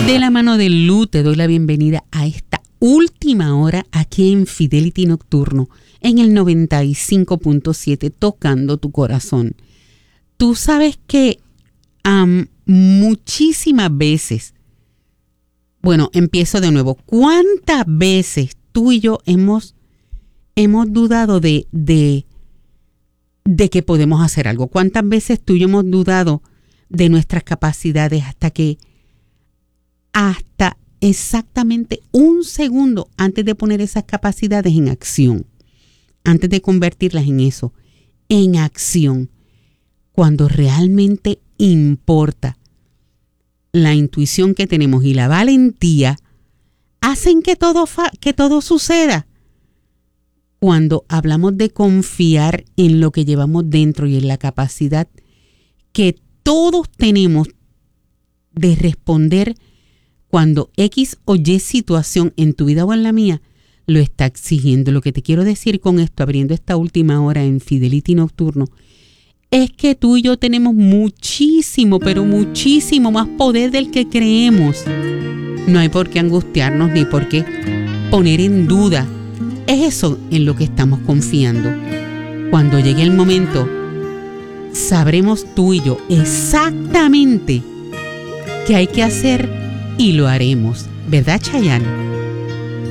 De la mano de Lu te doy la bienvenida a esta última hora aquí en Fidelity Nocturno, en el 95.7, tocando tu corazón. Tú sabes que muchísimas veces, bueno, empiezo de nuevo, ¿cuántas veces tú y yo hemos dudado de que podemos hacer algo? ¿Cuántas veces tú y yo hemos dudado de nuestras capacidades hasta exactamente un segundo antes de poner esas capacidades en acción, antes de convertirlas en eso, en acción, cuando realmente importa? La intuición que tenemos y la valentía hacen que todo suceda. Cuando hablamos de confiar en lo que llevamos dentro y en la capacidad que todos tenemos de responder cuando X o Y situación en tu vida o en la mía lo está exigiendo. Lo que te quiero decir con esto, abriendo esta última hora en Fidelity Nocturno, es que tú y yo tenemos muchísimo, pero muchísimo más poder del que creemos. No hay por qué angustiarnos ni por qué poner en duda. Es eso en lo que estamos confiando. Cuando llegue el momento, sabremos tú y yo exactamente qué hay que hacer y lo haremos. ¿Verdad, Chayanne?